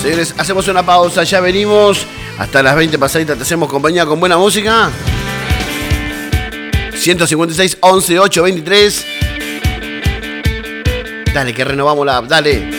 Señores, hacemos una pausa, ya venimos. Hasta las 20 pasaditas te hacemos compañía con buena música. 156 11 8 23. Dale, que renovamos la app, dale.